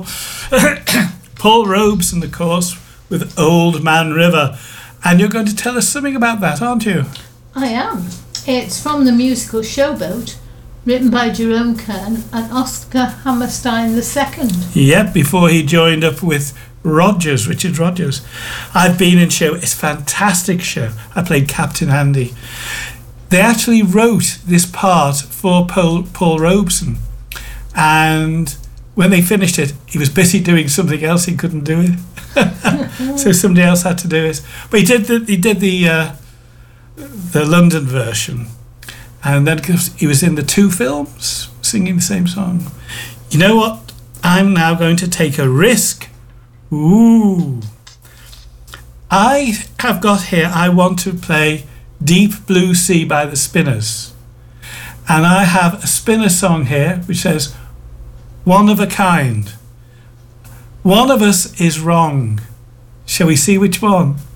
Paul Robeson, of course, with Old Man River. And you're going to tell us something about that, aren't you? I am. It's from the musical Showboat, written by Jerome Kern and Oscar Hammerstein II. Yep, before he joined up with Richard Rogers. I've been in show. It's a fantastic show. I played Captain Andy. They actually wrote this part for Paul Robeson, and when they finished it, he was busy doing something else. He couldn't do it, so somebody else had to do it. But he did the London version, and then he was in the two films singing the same song. You know what? I'm now going to take a risk. Ooh. I have got here, I want to play Deep Blue Sea by the Spinners. And I have a Spinner song here which says, one of a kind. One of us is wrong. Shall we see which one?